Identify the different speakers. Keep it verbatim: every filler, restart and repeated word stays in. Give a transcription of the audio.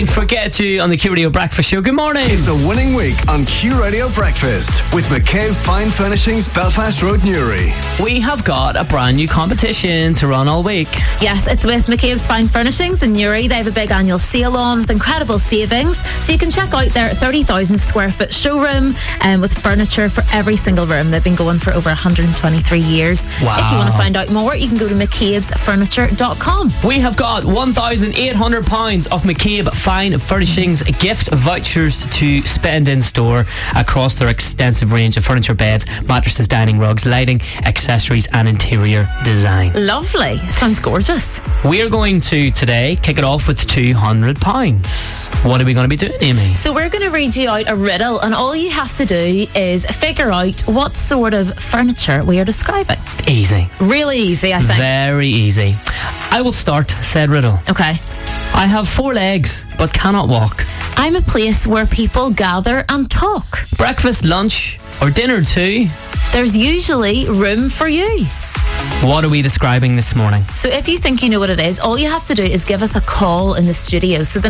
Speaker 1: Forget to on the Q Radio Breakfast Show. Good morning.
Speaker 2: It's a winning week on Q Radio Breakfast with McCabe Fine Furnishings, Belfast Road, Newry.
Speaker 1: We have got a brand new competition to run all week.
Speaker 3: Yes, it's with McCabe's Fine Furnishings in Newry. They have a big annual sale on with incredible savings. So you can check out their thirty thousand square foot showroom um, with furniture for every single room. They've been going for over one hundred twenty-three years.
Speaker 1: Wow.
Speaker 3: If you want to find out more, you can go to mccabes furniture dot com.
Speaker 1: We have got one thousand eight hundred pounds of McCabe Fine Furnishings gift vouchers to spend in store across their extensive range of furniture, beds, mattresses, dining rugs, lighting, accessories and interior design.
Speaker 3: Lovely. Sounds gorgeous.
Speaker 1: We are going to today kick it off with two hundred pounds. What are we going to be doing, Amy?
Speaker 3: So we're going to read you out a riddle, and all you have to do is figure out what sort of furniture we are describing.
Speaker 1: Easy.
Speaker 3: Really easy, I think.
Speaker 1: Very easy. I will start said riddle.
Speaker 3: Okay.
Speaker 1: I have four legs but cannot walk.
Speaker 3: I'm a place where people gather and talk.
Speaker 1: Breakfast, lunch or dinner too.
Speaker 3: There's usually room for you.
Speaker 1: What are we describing this morning?
Speaker 3: So if you think you know what it is, all you have to do is give us a call in the studio. So the